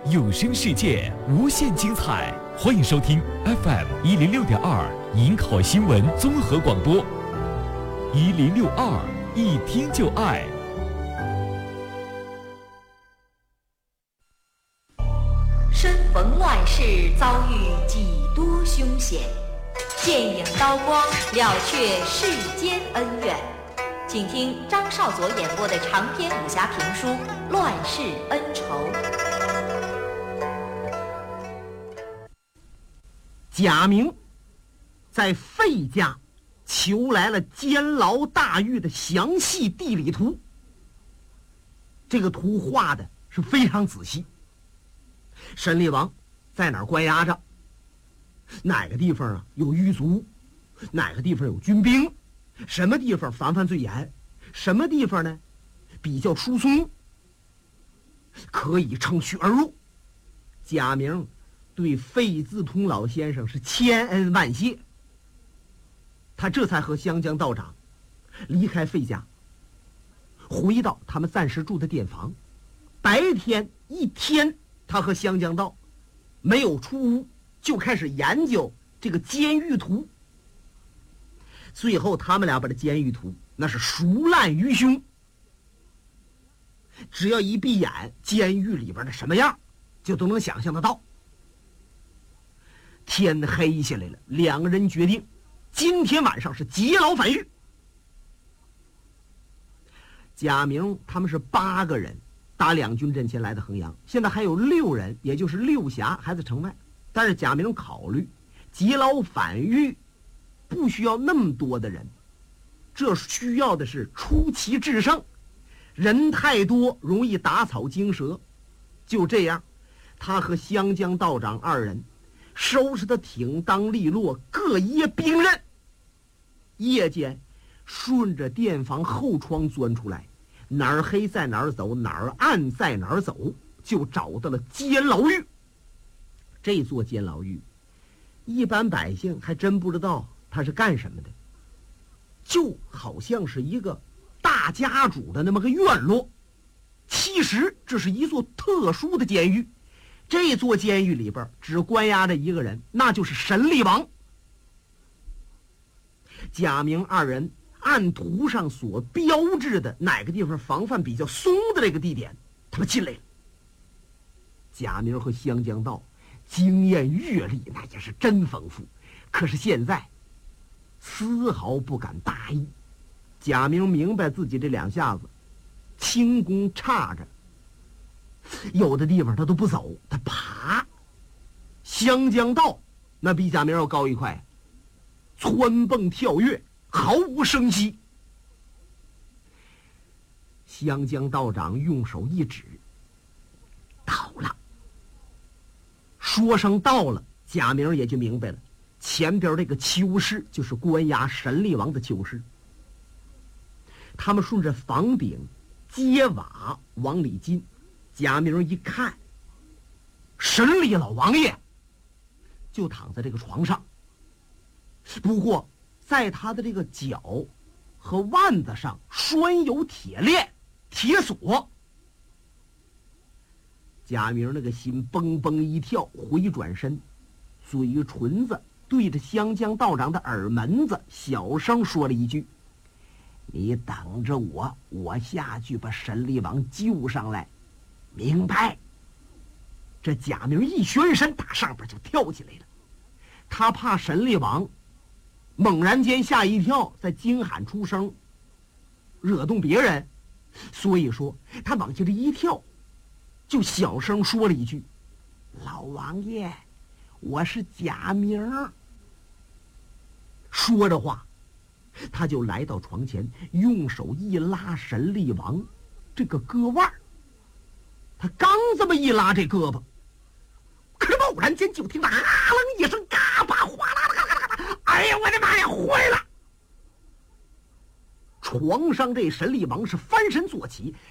有声世界无限精彩，欢迎收听 FM106.2 营口新闻综合广播，1062一听就爱。 身逢乱世，遭遇几多凶险，剑影刀光，了却世间恩怨。请听张少佐演播的长篇武侠评书《乱世恩仇》。 贾明在费家求来了监牢大狱的详细地理图，这个图画的是非常仔细。审理王在哪儿关押着，哪个地方啊有狱卒，哪个地方有军兵，什么地方犯罪严，什么地方呢比较疏松，可以乘虚而入。贾明对费自通老先生是千恩万谢，他这才和湘江道长离开费家，回到他们暂时住的店房。白天一天，他和湘江道没有出屋，就开始研究这个监狱图。最后他们俩把这监狱图那是熟烂于胸，只要一闭眼，监狱里边的什么样就都能想象得到。天黑下来了，两个人决定今天晚上是劫牢反狱。贾明他们是8个人打两军阵前来的衡阳，现在还有6人，也就是6侠还在城外。但是贾明考虑劫牢反狱不需要那么多的人，这需要的是出奇制胜，人太多容易打草惊蛇。就这样，他和湘江道长2人收拾得挺当利落，各掖兵刃。夜间顺着店房后窗钻出来，哪儿黑在哪儿走，哪儿暗在哪儿走，就找到了监牢狱。这座监牢狱一般百姓还真不知道它是干什么的，就好像是一个大家主的那么个院落。其实这是一座特殊的监狱，这座监狱里边只关押着一个人，那就是审理王。贾明2人按图上所标志的哪个地方防范比较松的这个地点，他们进来了。贾明和湘江道经验阅历那也是真丰富，可是现在丝毫不敢大意。贾明明白自己这2下子轻功差着，有的地方他都不走，他爬。湘江道那比贾明要高一块，蹿蹦跳跃毫无声息。湘江道长用手一指，到了。说声到了，贾明也就明白了，前边这个囚室就是关押审理王的囚室。他们顺着房顶阶瓦往里进，贾明一看，审理老王爷就躺在这个床上，不过在他的这个脚和腕子上拴有铁链铁锁。贾明那个心蹦蹦一跳，回转身，嘴唇子对着湘江道长的耳门子小声说了一句：你等着我，我下去把审理王救上来，明白？这贾明一旋身打上边就跳起来了，他怕审理王猛然间吓一跳，再惊喊出声惹动别人，所以说他往下这一跳，就小声说了一句：老王爷，我是贾明。说着话，他就来到床前，用手一拉审理王这个胳腕。他刚这么一拉这胳膊，可是猛然间就听到啊楞一声，嘎巴哗啦啦啦啦啦！哎呀，我的妈呀，坏了！床上这审理王是翻身坐起，